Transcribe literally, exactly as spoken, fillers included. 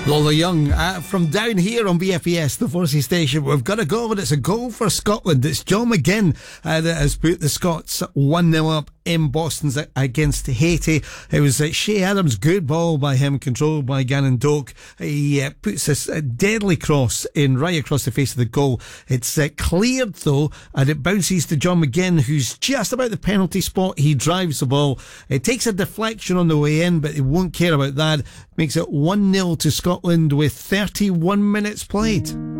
Lola Young uh, from down here on B F E S, the Forsey station. We've got a goal, and it's a goal for Scotland. It's John McGinn uh, that has put the Scots one nil up in Boston's against Haiti. It was uh, Shea Adams, good ball by him, controlled by Gannon Doak. He uh, puts this uh, deadly cross in right across the face of the goal. It's uh, cleared though, and it bounces to John McGinn, who's just about the penalty spot. He drives the ball. It takes a deflection on the way in, but he won't care about that. Makes it one nil to Scotland with thirty-one minutes played.